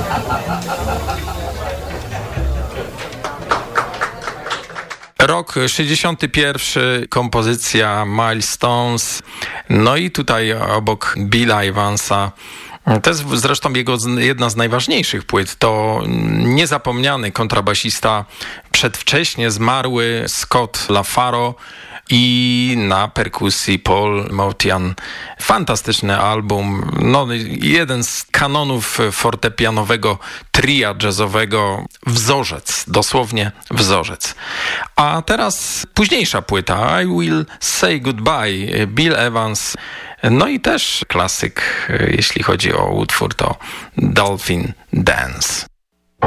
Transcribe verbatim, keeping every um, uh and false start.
Rok sześćdziesiąty pierwszy, kompozycja Milestones, no i tutaj obok Billa Evansa, to jest zresztą jego jedna z najważniejszych płyt, to niezapomniany kontrabasista, przedwcześnie zmarły Scott LaFaro i na perkusji Paul Motian. Fantastyczny album, no jeden z kanonów fortepianowego tria jazzowego, wzorzec, dosłownie wzorzec. A teraz późniejsza płyta, I Will Say Goodbye, Bill Evans, no i też klasyk, jeśli chodzi o utwór, to Dolphin Dance.